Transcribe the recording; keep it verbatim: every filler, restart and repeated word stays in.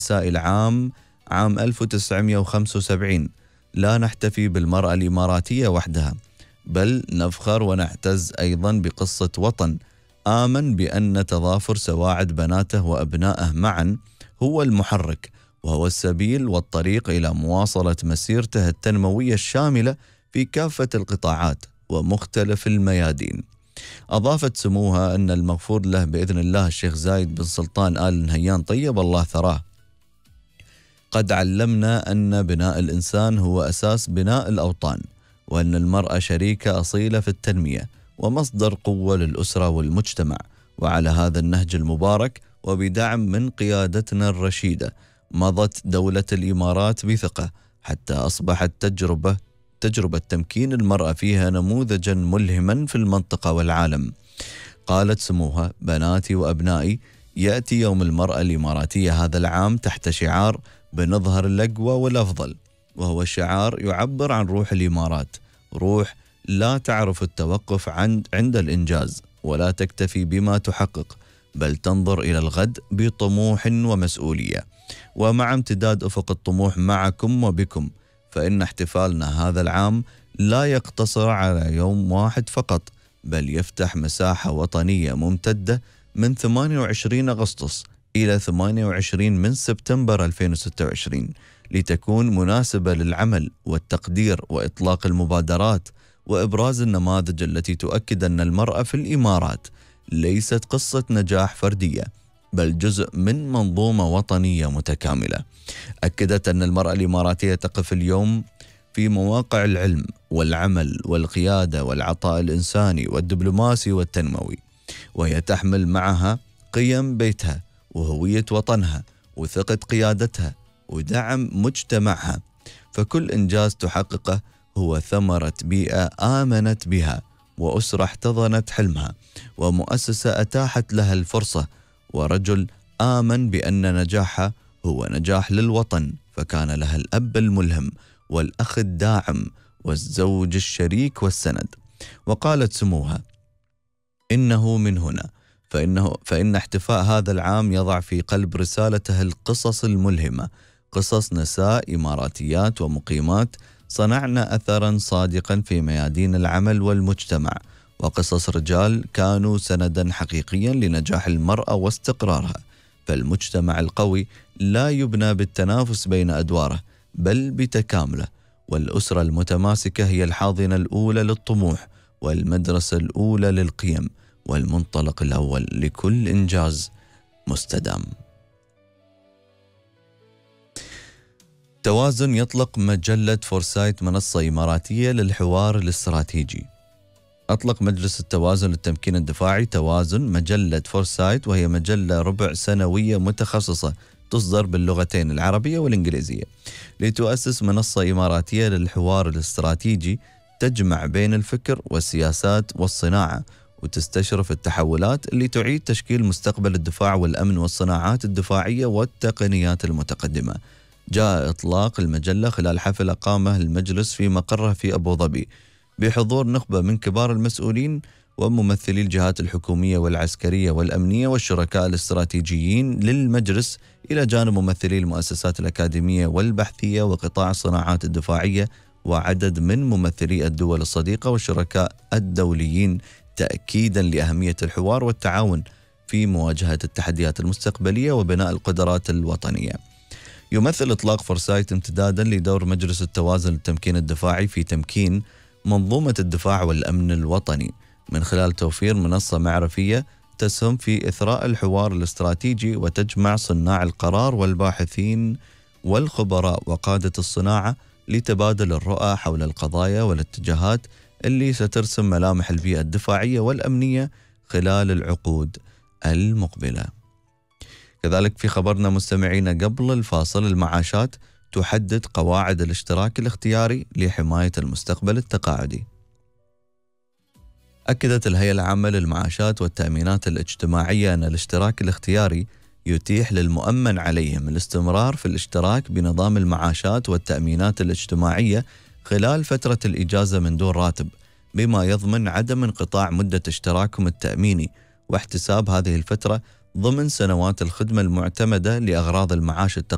العام عام ألف وتسعمئة وخمسة وسبعين لا نحتفي بالمرأة الإماراتية وحدها، بل نفخر ونعتز أيضا بقصة وطن آمن بأن تضافر سواعد بناته وأبنائه معا هو المحرك، وهو السبيل والطريق إلى مواصلة مسيرته التنموية الشاملة في كافة القطاعات ومختلف الميادين. أضافت سموها أن المغفور له بإذن الله الشيخ زايد بن سلطان آل نهيان طيب الله ثراه قد علمنا أن بناء الإنسان هو أساس بناء الأوطان، وأن المرأة شريكة أصيلة في التنمية ومصدر قوة للأسرة والمجتمع. وعلى هذا النهج المبارك وبدعم من قيادتنا الرشيدة مضت دولة الإمارات بثقة حتى أصبحت تجربة تجربة تمكين المرأة فيها نموذجا ملهما في المنطقة والعالم. قالت سموها: بناتي وأبنائي، يأتي يوم المرأة الإماراتية هذا العام تحت شعار بنظهر الأقوى والأفضل، وهو شعار يعبر عن روح الإمارات، روح لا تعرف التوقف عند عند الإنجاز ولا تكتفي بما تحقق، بل تنظر إلى الغد بطموح ومسؤولية. ومع امتداد أفق الطموح معكم وبكم، فإن احتفالنا هذا العام لا يقتصر على يوم واحد فقط، بل يفتح مساحة وطنية ممتدة من ثمانية وعشرين أغسطس إلى ثمانية وعشرين من سبتمبر ألفين وستة وعشرين، لتكون مناسبة للعمل والتقدير وإطلاق المبادرات وإبراز النماذج التي تؤكد أن المرأة في الإمارات ليست قصة نجاح فردية، بل جزء من منظومة وطنية متكاملة. أكدت أن المرأة الإماراتية تقف اليوم في مواقع العلم والعمل والقيادة والعطاء الإنساني والدبلوماسي والتنموي، وهي تحمل معها قيم بيتها وهوية وطنها وثقة قيادتها ودعم مجتمعها. فكل إنجاز تحققه هو ثمرة بيئة آمنت بها، وأسرة احتضنت حلمها، ومؤسسة أتاحت لها الفرصة، ورجل آمن بأن نجاحها هو نجاح للوطن، فكان لها الأب الملهم والأخ الداعم والزوج الشريك والسند. وقالت سموها: إنه من هنا فإنه فإن احتفاء هذا العام يضع في قلب رسالته القصص الملهمة، قصص نساء إماراتيات ومقيمات صنعنا أثرا صادقا في ميادين العمل والمجتمع، وقصص رجال كانوا سندا حقيقيا لنجاح المرأة واستقرارها. فالمجتمع القوي لا يبنى بالتنافس بين أدواره، بل بتكامله، والأسرة المتماسكة هي الحاضنة الأولى للطموح والمدرسة الأولى للقيم والمنطلق الأول لكل إنجاز مستدام. توازن يطلق مجلة فورسايت منصة إماراتية للحوار الاستراتيجي. أطلق مجلس التوازن للتمكين الدفاعي توازن مجلة فورسايت، وهي مجلة ربع سنوية متخصصة تصدر باللغتين العربية والإنجليزية، لتؤسس منصة إماراتية للحوار الاستراتيجي تجمع بين الفكر والسياسات والصناعة، وتستشرف التحولات اللي تعيد تشكيل مستقبل الدفاع والأمن والصناعات الدفاعية والتقنيات المتقدمة. جاء إطلاق المجلة خلال حفل أقامه المجلس في مقره في أبو ظبي بحضور نخبة من كبار المسؤولين وممثلي الجهات الحكومية والعسكرية والأمنية والشركاء الاستراتيجيين للمجلس، إلى جانب ممثلي المؤسسات الأكاديمية والبحثية وقطاع الصناعات الدفاعية وعدد من ممثلي الدول الصديقة والشركاء الدوليين، تأكيدا لأهمية الحوار والتعاون في مواجهة التحديات المستقبلية وبناء القدرات الوطنية. يمثل إطلاق فورسايت امتدادا لدور مجلس التوازن للتمكين الدفاعي في تمكين منظومة الدفاع والأمن الوطني من خلال توفير منصة معرفية تسهم في إثراء الحوار الاستراتيجي وتجمع صناع القرار والباحثين والخبراء وقادة الصناعة لتبادل الرؤى حول القضايا والاتجاهات اللي سترسم ملامح البيئة الدفاعية والأمنية خلال العقود المقبلة. كذلك في خبرنا مستمعينا قبل الفاصل، المعاشات تحدد قواعد الاشتراك الاختياري لحماية المستقبل التقاعدي. أكدت الهيئة العامة للمعاشات والتأمينات الاجتماعية أن الاشتراك الاختياري يتيح للمؤمن عليهم الاستمرار في الاشتراك بنظام المعاشات والتأمينات الاجتماعية خلال فترة الإجازة من دون راتب، بما يضمن عدم انقطاع مدة اشتراكهم التأميني واحتساب هذه الفترة ضمن سنوات الخدمة المعتمدة لأغراض المعاش التقاعدي